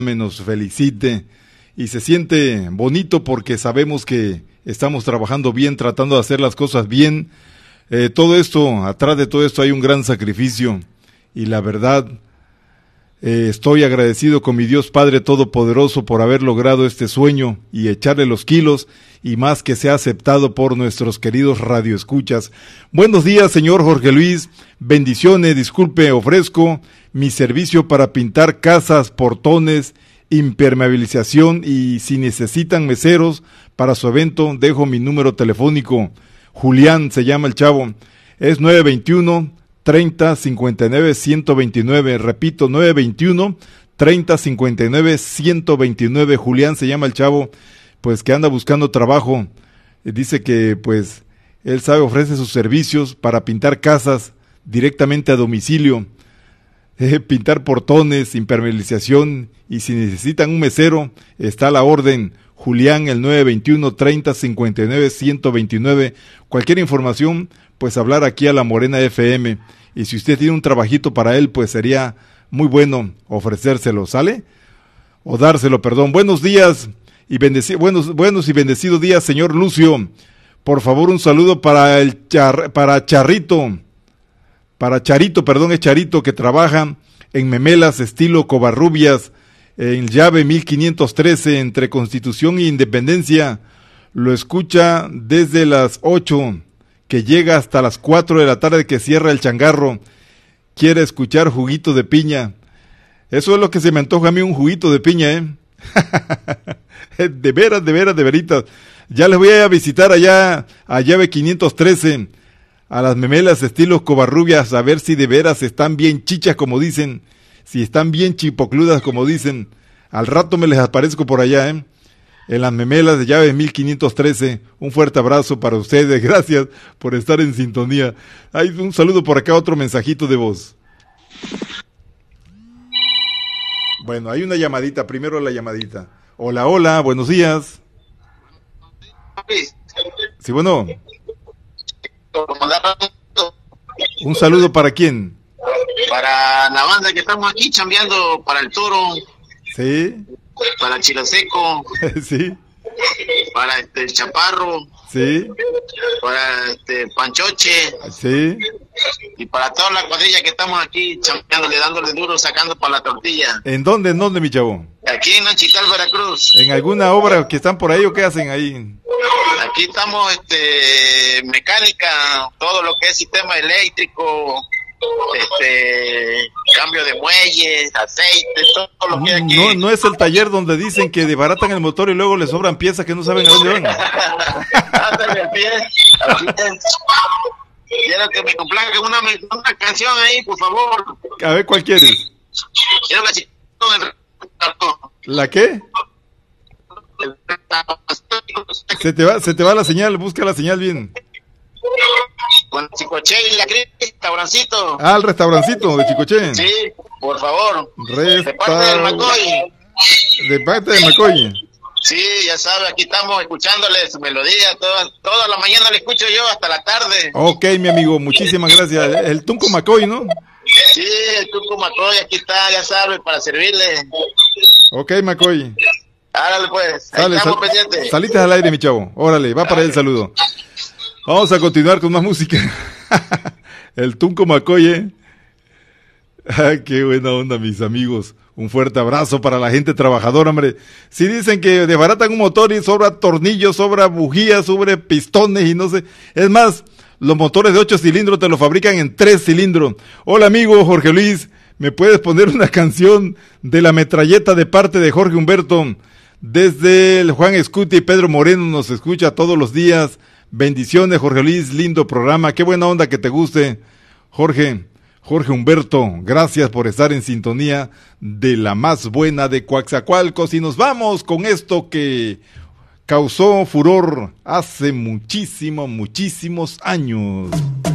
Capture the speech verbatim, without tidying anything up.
nos felicite y se siente bonito porque sabemos que estamos trabajando bien, tratando de hacer las cosas bien. Eh, todo esto, atrás de todo esto hay un gran sacrificio y la verdad eh, estoy agradecido con mi Dios Padre Todopoderoso por haber logrado este sueño y echarle los kilos y más que sea aceptado por nuestros queridos radioescuchas. Buenos días, señor Jorge Luis, bendiciones, disculpe, ofrezco mi servicio para pintar casas, portones, impermeabilización y si necesitan meseros para su evento, dejo mi número telefónico. Julián se llama el chavo, es nueve veintiuno, treinta, cincuenta y nueve, ciento veintinueve, repito, nueve veintiuno, treinta, cincuenta y nueve, ciento veintinueve, Julián se llama el chavo, pues que anda buscando trabajo, dice que pues él sabe, ofrece sus servicios para pintar casas directamente a domicilio, eh, pintar portones, impermeabilización y si necesitan un mesero, está a la orden. Julián, el nueve veintiuno, treinta, cincuenta y nueve, ciento veintinueve. Cualquier información, pues hablar aquí a La Morena F M. Y si usted tiene un trabajito para él, pues sería muy bueno ofrecérselo, ¿sale? O dárselo, perdón. Buenos días y bendecido, buenos, buenos y bendecidos días, señor Lucio. Por favor, un saludo para el char, para Charrito, para Charito, perdón, es Charito que trabaja en Memelas, estilo Covarrubias, en llave mil quinientos trece, entre Constitución e Independencia. Lo escucha desde las ocho, que llega hasta las cuatro de la tarde que cierra el changarro. Quiere escuchar juguito de piña. Eso es lo que se me antoja a mí, un juguito de piña, ¿eh? De veras, de veras, de veritas. Ya les voy a visitar allá a llave quinientos trece, a las Memelas estilo Covarrubias, a ver si de veras están bien chichas como dicen. Si están bien chipocludas, como dicen, al rato me les aparezco por allá, ¿eh? En las Memelas de llave mil quinientos trece. Un fuerte abrazo para ustedes. Gracias por estar en sintonía. Hay un saludo por acá, otro mensajito de voz. Bueno, hay una llamadita. Primero la llamadita. Hola, hola, buenos días. Sí, bueno. Un saludo para quién. Para la banda que estamos aquí chambeando para el Toro. Sí. Para Chilaseco. Sí. Para este el Chaparro. Sí. Para este Panchoche. Sí. Y para toda la cuadrilla que estamos aquí chambeándole, dándole duro, sacando para la tortilla. ¿En dónde, en dónde, mi chavo? Aquí en Nanchital, Veracruz. ¿En alguna obra que están por ahí o qué hacen ahí? Aquí estamos, este, mecánica, todo lo que es sistema eléctrico, este, cambio de muelles, aceite, todo lo que hay aquí. No, no es el taller donde dicen que desbaratan el motor y luego le sobran piezas que no saben a dónde van. Ándale, al pie, al pie. Quiero que me complazca una, una canción ahí, por favor. A ver, ¿cuál quieres? Quiero la chica. ¿La qué? Se te va, se te va la señal, busca la señal bien. Con Chicoche y la restaurancito. Ah, el restaurancito de Chicoche. Sí, por favor. Resta... De parte del Macoy. De parte del Macoy. Sí, ya sabe, aquí estamos escuchándole su melodía, toda, toda la mañana le escucho yo hasta la tarde. Ok, mi amigo, muchísimas gracias. El Tunco Macoy, ¿no? Sí, el Tunco Macoy, aquí está, ya sabe, para servirle. Ok, Macoy. Árale pues, ahí Sale, estamos sal, pendientes. Saliste al aire, mi chavo. Órale, va para ahí el saludo. Vamos a continuar con más música. El Tunco Macoy, ¿eh? Ay, qué buena onda, mis amigos. Un fuerte abrazo para la gente trabajadora, hombre. Si dicen que desbaratan un motor y sobra tornillos, sobra bujías, sobre pistones y no sé. Es más, los motores de ocho cilindros te los fabrican en tres cilindros. Hola, amigo Jorge Luis. ¿Me puedes poner una canción de La Metralleta de parte de Jorge Humberto? Desde el Juan Escuti y Pedro Moreno nos escucha todos los días. Bendiciones, Jorge Luis. Lindo programa. Qué buena onda que te guste, Jorge. Jorge Humberto, gracias por estar en sintonía de la más buena de Coatzacoalcos y nos vamos con esto que causó furor hace muchísimos, muchísimos años.